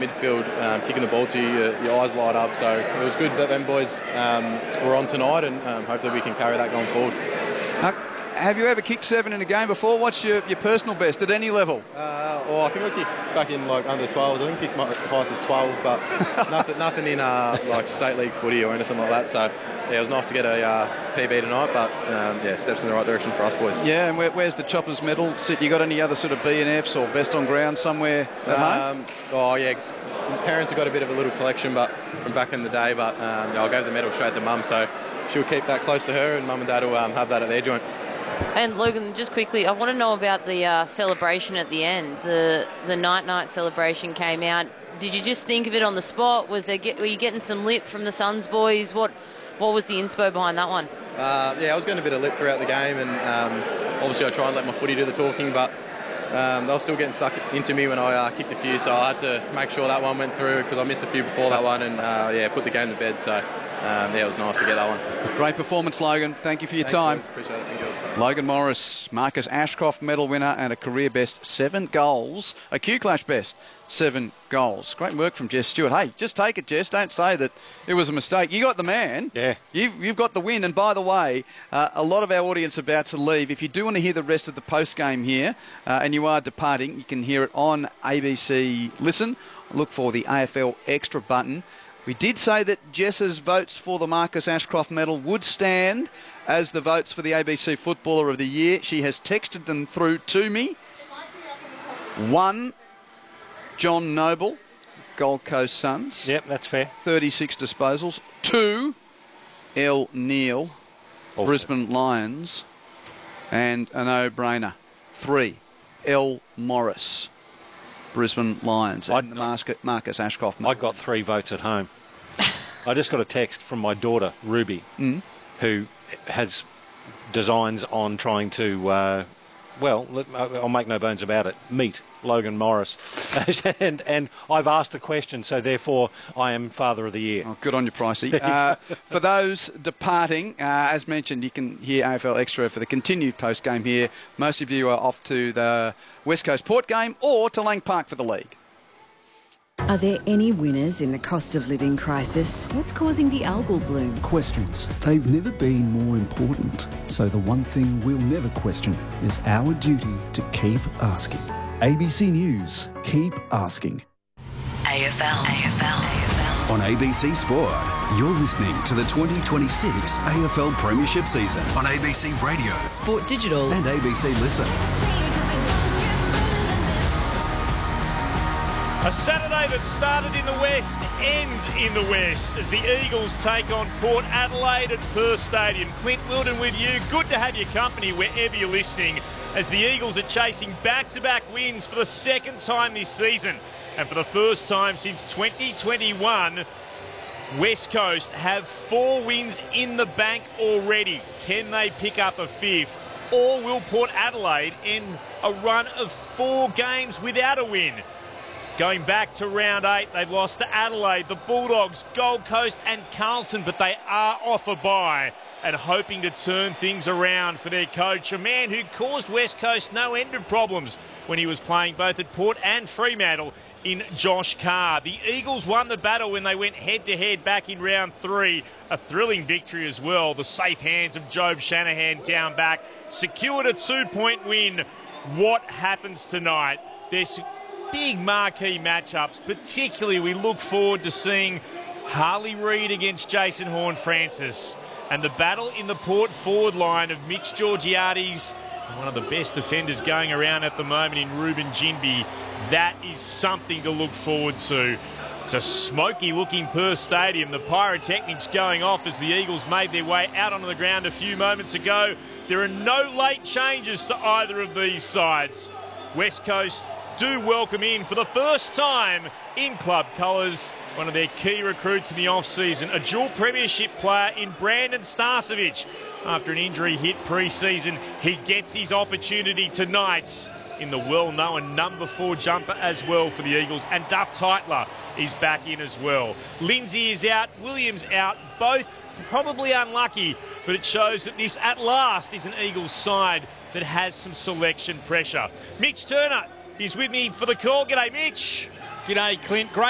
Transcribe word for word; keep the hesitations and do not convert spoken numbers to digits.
midfield, um, kicking the ball to you, your, your eyes light up. So it was good that them boys um, were on tonight, and um, hopefully we can carry that going forward. Uh, have you ever kicked seven in a game before? What's your, your personal best at any level? Uh, well, I think I kicked back in like under twelves. I think I kicked my highest as twelve, but nothing, nothing in uh, like state league footy or anything like that. So yeah, it was nice to get a uh, P B tonight, but um, yeah, steps in the right direction for us boys. Yeah, and where, where's the Choppers medal sit? You got any other sort of B N Fs or best on ground somewhere at um, home? Oh yeah, parents have got a bit of a little collection, but from back in the day. But um, yeah, I gave the medal straight to mum, so she'll keep that close to her, and mum and dad will um, have that at their joint. And Logan, just quickly, I want to know about the uh, celebration at the end. The the night night celebration came out. Did you just think of it on the spot? Was there get, were you getting some lip from the Suns boys? What what was the inspo behind that one? Uh, yeah, I was getting a bit of lip throughout the game, and um, obviously I try and let my footy do the talking, but um, they were still getting stuck into me when I uh, kicked a few, so I had to make sure that one went through because I missed a few before that one, and uh, yeah, put the game to bed. So um, yeah, it was nice to get that one. Great performance, Logan. Thank you for your Thanks, time. Boys. Appreciate it. Thank you. Logan Morris, Marcus Ashcroft medal winner and a career best seven goals. A Q-Clash best seven goals. Great work from Jess Stewart. Hey, just take it, Jess. Don't say that it was a mistake. You got the man. Yeah. You've, you've got the win. And by the way, uh, a lot of our audience are about to leave. If you do want to hear the rest of the post-game here uh, and you are departing, you can hear it on A B C Listen. Look for the A F L Extra button. We did say that Jess's votes for the Marcus Ashcroft medal would stand as the votes for the A B C Footballer of the Year. She has texted them through to me. One, John Noble, Gold Coast Suns. Yep, that's fair. thirty-six disposals. Two, El Neil, Also. Brisbane Lions. And a no-brainer. Three, El Morris, Brisbane Lions. And the Marcus, Marcus Ashcroft medal. I got three votes at home. I just got a text from my daughter, Ruby, Mm. who has designs on trying to, uh, well, let, I'll make no bones about it, meet Logan Morris. and and I've asked a question, so therefore I am Father of the Year. Oh, good on you, Pricey. Uh, for those departing, uh, as mentioned, you can hear A F L Extra for the continued post-game here. Most of you are off to the West Coast Port game or to Lang Park for the league. Are there any winners in the cost of living crisis? What's causing the algal bloom? Questions. They've never been more important. So the one thing we'll never question is our duty to keep asking. A B C News. Keep asking. A F L. A F L. A F L. On A B C Sport, you're listening to the twenty twenty-six A F L Premiership season on A B C Radio, Sport Digital and A B C Listen. A Saturday that started in the West ends in the West as the Eagles take on Port Adelaide at Perth Stadium. Clint Wilden with you. Good to have your company wherever you're listening as the Eagles are chasing back-to-back wins for the second time this season. And for the first time since twenty twenty-one, West Coast have four wins in the bank already. Can they pick up a fifth? Or will Port Adelaide end a run of four games without a win? Going back to round eight, they've lost to Adelaide, the Bulldogs, Gold Coast and Carlton, but they are off a bye and hoping to turn things around for their coach, a man who caused West Coast no end of problems when he was playing both at Port and Fremantle in Josh Carr. The Eagles won the battle when they went head-to-head back in round three. A thrilling victory as well. The safe hands of Job Shanahan down back secured a two-point win. What happens tonight? There's big marquee matchups, particularly we look forward to seeing Harley Reid against Jason Horne-Francis and the battle in the Port forward line of Mitch Georgiades, one of the best defenders going around at the moment in Ruben Jinby. That is something to look forward to. It's a smoky looking Perth Stadium. The pyrotechnics going off as the Eagles made their way out onto the ground a few moments ago. There are no late changes to either of these sides. West Coast do welcome in for the first time in club colours one of their key recruits in the off-season, a dual premiership player in Brandon Starcevic. After an injury hit pre-season, he gets his opportunity tonight in the well-known number four jumper as well for the Eagles. And Duff Titler is back in as well. Lindsay is out, Williams out, both probably unlucky, but it shows that this at last is an Eagles side that has some selection pressure. Mitch Turner is with me for the call. G'day, Mitch. G'day, Clint. Great